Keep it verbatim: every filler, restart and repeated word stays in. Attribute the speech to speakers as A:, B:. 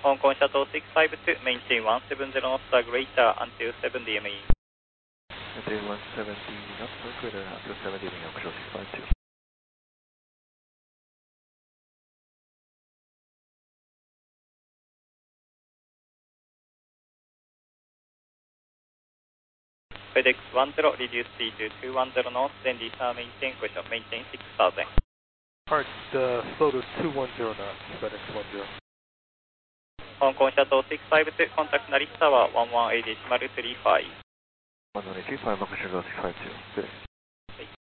A: Hong Kong Shuttle six five two, maintain one seven zero knots greater until seven D M E.
B: Maintain one seventy knots greater until seven D M E, Hong Kong Shuttle six five two.
A: FedEx one zero, reduce speed to two one zero knots, then return maintain, question, maintain six thousand.
C: Alright, the float is two one zero knots, FedEx one zero.
A: Hong Kong Shuttle six five two, contact Narita Tower one one eight decimal three five.
B: one one eight three five, Hong Kong Shuttle six five two, good.